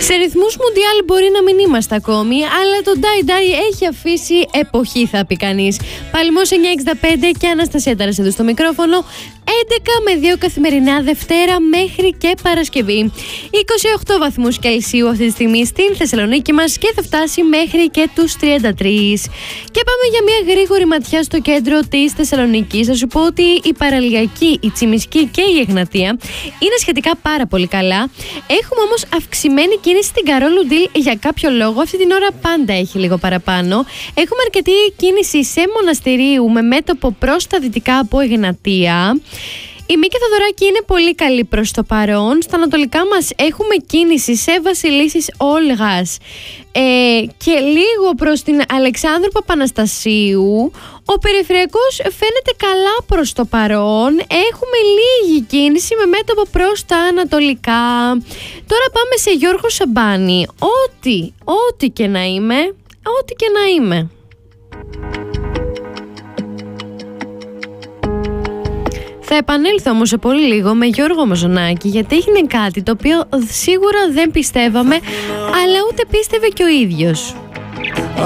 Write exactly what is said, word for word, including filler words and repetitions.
Σε ρυθμούς Μουντιάλ μπορεί να μην είμαστε ακόμη, αλλά το Ντάι-Ντάι έχει αφήσει εποχή, θα πει κανείς. Παλμός εννιά εξήντα πέντε και Αναστασία Ταρασίδου στο μικρόφωνο. έντεκα με δύο καθημερινά Δευτέρα μέχρι και Παρασκευή. είκοσι οκτώ βαθμούς Κελσίου αυτή τη στιγμή στην Θεσσαλονίκη μας και θα φτάσει μέχρι και τους τριάντα τρία. Και πάμε για μια γρήγορη ματιά στο κέντρο της Θεσσαλονίκης. Θα σου πω ότι η Παραλιακή, η Τσιμισκή και η Εγνατία είναι σχετικά πάρα πολύ καλά. Έχουμε όμως αυξημένη κίνηση στην Καρόλου Ντιλ για κάποιο λόγο. Αυτή την ώρα πάντα έχει λίγο παραπάνω. Έχουμε αρκετή κίνηση σε Μοναστηρίου με μέτωπο προς τα δυτικά από Εγνατία. Η Μίκη Θοδωράκη είναι πολύ καλή προς το παρόν. Στα ανατολικά μας έχουμε κίνηση σε Βασιλίσσης Όλγας ε, και λίγο προς την Αλεξάνδρου Παπαναστασίου. Ο περιφερειακός φαίνεται καλά προς το παρόν. Έχουμε λίγη κίνηση με μέτωπο προς τα ανατολικά. Τώρα πάμε σε Γιώργο Σαμπάνη. Ό,τι, ό,τι και να είμαι, ό,τι και να είμαι. Θα επανέλθω όμως σε πολύ λίγο με Γιώργο Μαζονάκη, γιατί έγινε κάτι το οποίο σίγουρα δεν πιστεύαμε, αλλά ούτε πίστευε και ο ίδιος.